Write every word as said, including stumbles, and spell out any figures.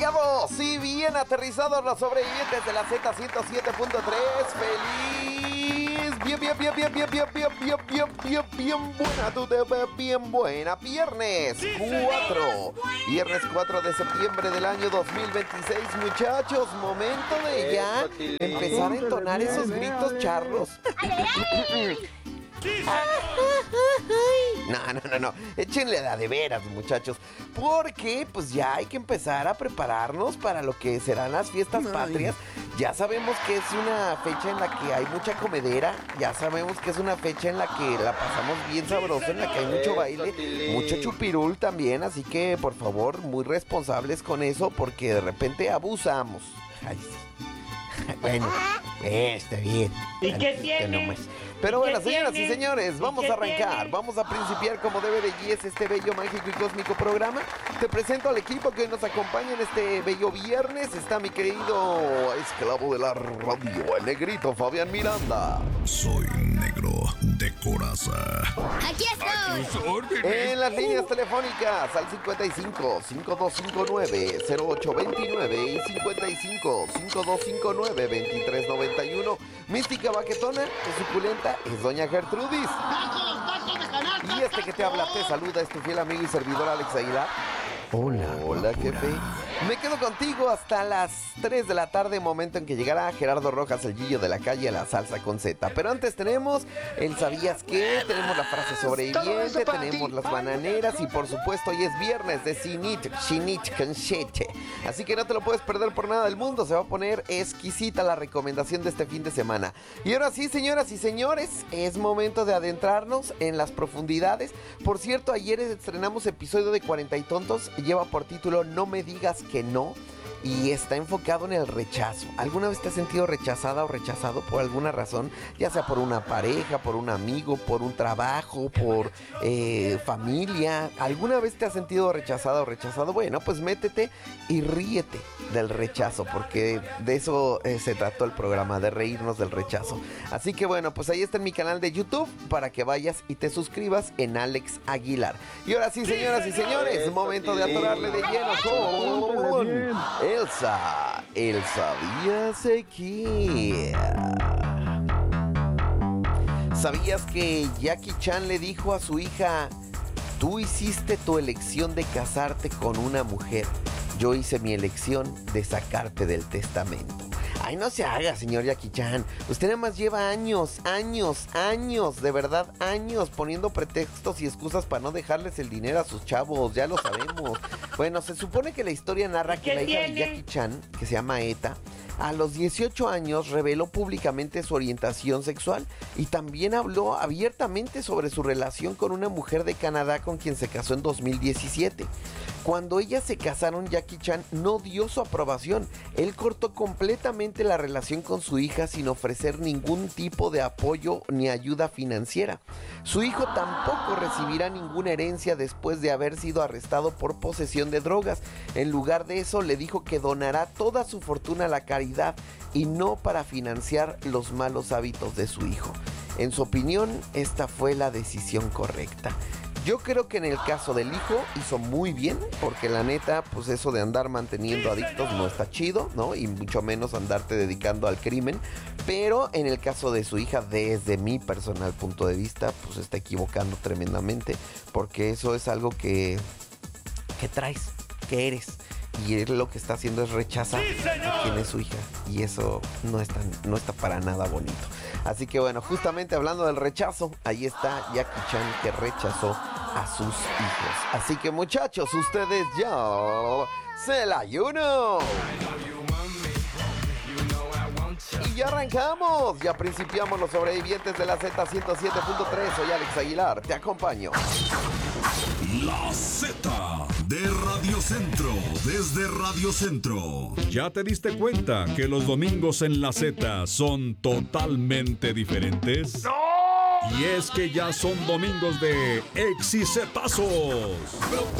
llegado, sí, bien aterrizados los sobrevivientes de la Z ciento siete punto tres. ¡Feliz! Bien, bien, bien, bien, bien, bien, bien, bien, bien, bien, bien buena, tú te ves bien buena. Viernes cuatro, viernes cuatro de septiembre del año dos mil veintiséis, muchachos. Momento de ya empezar a entonar esos gritos charros. No, no, no, no. Échenle la de veras, muchachos. Porque pues ya hay que empezar a prepararnos para lo que serán las fiestas patrias. Ya sabemos que es una fecha en la que hay mucha comedera. Ya sabemos que es una fecha en la que la pasamos bien sabrosa, en la que hay mucho baile, mucho chupirul también. Así que por favor, muy responsables con eso, porque de repente abusamos. Ay, sí. Bueno, eh, está bien. ¿Y qué tiene? No, pero bueno, señoras tiene? y señores, vamos a arrancar, tiene? vamos a principiar como debe de guías este bello, mágico y cósmico programa. Te presento al equipo que nos acompaña en este bello viernes. Está mi querido esclavo de la radio, el negrito Fabián Miranda. Soy negro de coraza. Aquí estoy. En las líneas telefónicas al cincuenta y cinco, cincuenta y dos cincuenta y nueve, cero ocho veintinueve y cincuenta y cinco, cincuenta y dos cincuenta y nueve, veintitrés noventa y uno. Mística Baquetona, es suculenta, es doña Gertrudis. Y este que te habla, te saluda, es tu fiel amigo y servidor Alex Aguilar. Hola. Hola, jefe. Me quedo contigo hasta las tres de la tarde, momento en que llegará Gerardo Rojas, el Gillo de la calle, a la salsa con Z. Pero antes tenemos el ¿sabías qué? Tenemos la frase sobreviviente, tenemos las bananeras y por supuesto hoy es viernes de Sinich, Shinich, Conchete. Así que no te lo puedes perder por nada del mundo, se va a poner exquisita la recomendación de este fin de semana. Y ahora sí, señoras y señores, es momento de adentrarnos en las profundidades. Por cierto, ayer estrenamos episodio de cuarenta y Tontos, lleva por título No me digas que no, y está enfocado en el rechazo. ¿Alguna vez te has sentido rechazada o rechazado por alguna razón? Ya sea por una pareja, por un amigo, por un trabajo, por eh, familia. ¿Alguna vez te has sentido rechazada o rechazado? Bueno, pues métete y ríete del rechazo, porque de eso eh, se trató el programa, de reírnos del rechazo. Así que bueno, pues ahí está en mi canal de YouTube para que vayas y te suscribas en Alex Aguilar. Y ahora sí, señoras y señores, momento de atorarle de lleno con Elsa, el ¿sabías qué? ¿Sabías que Jackie Chan le dijo a su hija: tú hiciste tu elección de casarte con una mujer, yo hice mi elección de sacarte del testamento? Ay, no se haga, señor Jackie Chan. Usted nada más lleva años, años, años, de verdad, años poniendo pretextos y excusas para no dejarles el dinero a sus chavos, ya lo sabemos. Bueno, se supone que la historia narra que la hija de Jackie Chan, que se llama Eta, a los dieciocho años reveló públicamente su orientación sexual y también habló abiertamente sobre su relación con una mujer de Canadá con quien se casó en dos mil diecisiete. Cuando ellas se casaron, Jackie Chan no dio su aprobación. Él cortó completamente la relación con su hija sin ofrecer ningún tipo de apoyo ni ayuda financiera. Su hijo tampoco recibirá ninguna herencia después de haber sido arrestado por posesión de drogas. En lugar de eso, le dijo que donará toda su fortuna a la caridad y no para financiar los malos hábitos de su hijo. En su opinión, esta fue la decisión correcta. Yo creo que en el caso del hijo hizo muy bien, porque la neta, pues eso de andar manteniendo adictos no está chido, ¿no? Y mucho menos andarte dedicando al crimen. Pero en el caso de su hija, desde mi personal punto de vista, pues está equivocando tremendamente, porque eso es algo que, que traes, que eres. Y él lo que está haciendo es rechazar a quien es su hija. Y eso no está, no está para nada bonito. Así que bueno, justamente hablando del rechazo, ahí está Jackie Chan, que rechazó a sus hijos. Así que muchachos, ustedes ya se la ayuno. Y ya arrancamos, ya principiamos los sobrevivientes de la Z ciento siete punto tres. Soy Alex Aguilar, te acompaño. La Z de Radio Centro, desde Radio Centro. ¿Ya te diste cuenta que los domingos en la Z son totalmente diferentes? ¡No! Y es que ya son domingos de Exicetazos.